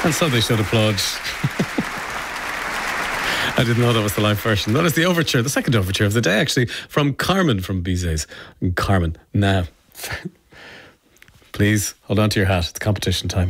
And so they should applaud. I didn't know that was the live version. That is the overture, the second overture of the day, actually, from Carmen from Bizet's. Carmen, now, please hold on to your hat. It's competition time.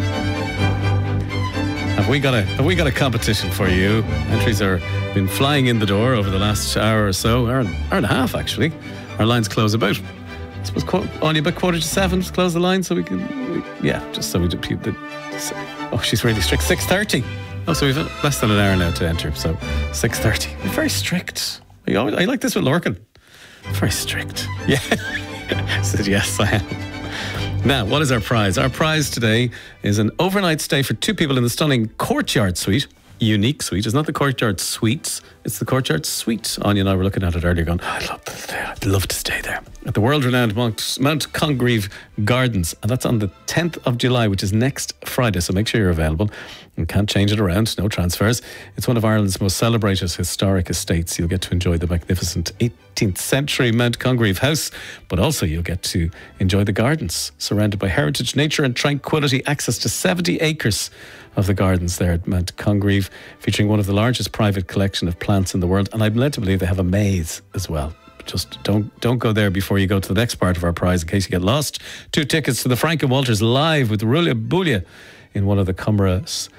Have we got a competition for you? Entries are been flying in the door over the last hour or so, hour and a half actually. Our lines close about, I suppose, only about 6:45 to close the line, so we can, just so we do. Oh, she's really strict. 6:30. Oh, so we've less than an hour now to enter. So 6:30. You're very strict. I like this with Lorcan. Very strict. Yeah. I said yes, I am. Now, what is our prize? Our prize today is an overnight stay for 2 people in the stunning Courtyard Suite. Unique suite. It's not the Courtyard Suites, it's the Courtyard Suite. Anya and I were looking at it earlier going, I'd love to stay there. At the world-renowned Mount Congreve Gardens. And that's on the 10th of July, which is next Friday. So make sure you're available. You can't change it around, no transfers. It's one of Ireland's most celebrated historic estates. You'll get to enjoy the magnificent 18th century Mount Congreve house, but also you'll get to enjoy the gardens, surrounded by heritage, nature and tranquility. Access to 70 acres of the gardens there at Mount Congreve, featuring one of the largest private collection of plants in the world. And I'm led to believe they have a maze as well. Just don't go there before you go to the next part of our prize in case you get lost. 2 tickets to the Frank and Walters live with Rulia Bulia in one of the Cumbra's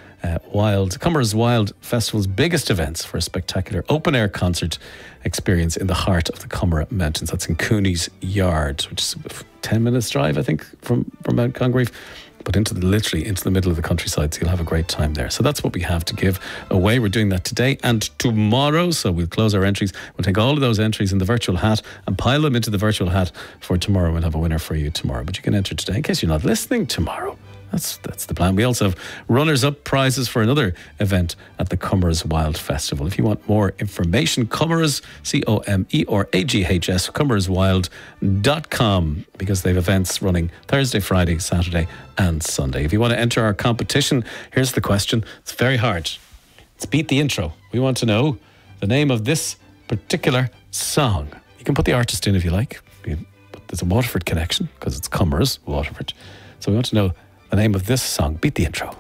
Wild Festival's biggest events for a spectacular open-air concert experience in the heart of the Cumra Mountains. That's in Cooney's Yard, which is a 10 minutes drive, I think, from Mount Congreve, but literally into the middle of the countryside, so you'll have a great time there. So that's what we have to give away. We're doing that today and tomorrow, so we'll close our entries. We'll take all of those entries in the virtual hat and pile them into the virtual hat for tomorrow. We'll have a winner for you tomorrow, but you can enter today in case you're not listening tomorrow. That's the plan. We also have runners-up prizes for another event at the Cumbra's Wild Festival. If you want more information, Cumbra's, C-O-M-E or A-G-H-S, cumbraswild.com, because they have events running Thursday, Friday, Saturday and Sunday. If you want to enter our competition, here's the question. It's very hard. It's beat the intro. We want to know the name of this particular song. You can put the artist in if you like, but there's a Waterford connection because it's Cumbra's, Waterford. So we want to know the name of this song. Beat the intro.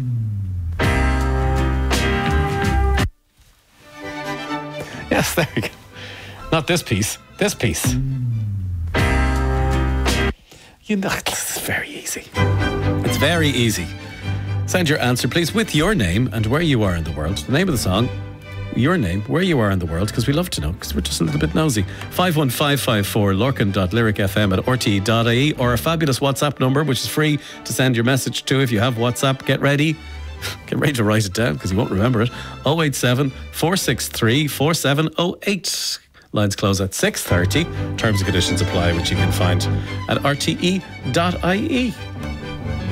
Yes, there we go. Not this piece. This piece. You know, it's very easy. It's very easy. Send your answer, please, with your name and where you are in the world. The name of the song, your name, where you are in the world, because we love to know, because we're just a little bit nosy. 51554 lorcan.lyricfm@rte.ie, or a fabulous WhatsApp number, which is free to send your message to. If you have WhatsApp, get ready. Get ready to write it down, because you won't remember it. 087 463 4708. Lines close at 6:30. Terms and conditions apply, which you can find at rte.ie.